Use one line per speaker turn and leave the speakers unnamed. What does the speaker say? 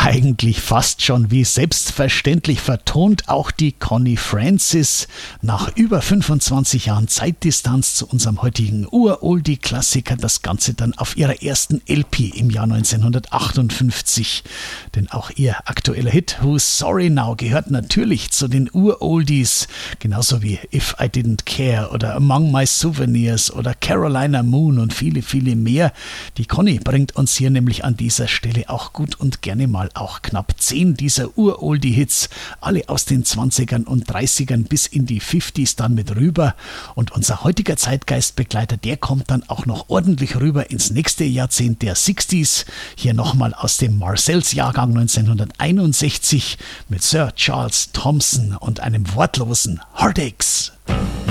Eigentlich fast schon wie selbstverständlich vertont auch die Connie Francis nach über 25 Jahren Zeitdistanz zu unserem heutigen Uroldie-Klassiker das Ganze dann auf ihrer ersten LP im Jahr 1958. Denn auch ihr aktueller Hit Who's Sorry Now gehört natürlich zu den Uroldies, genauso wie If I Didn't Care oder Among My Souvenirs oder Carolina Moon und viele, viele mehr. Die Connie bringt uns hier nämlich an dieser Stelle auch gut und gerne mal auch knapp 10 dieser Uroldie-Hits, alle aus den 20ern und 30ern bis in die 50s dann mit rüber. Und unser heutiger Zeitgeistbegleiter, der kommt dann auch noch ordentlich rüber ins nächste Jahrzehnt der 60s. Hier nochmal aus dem Marcells Jahrgang 1961 mit Sir Charles Thompson und einem wortlosen Heartaches.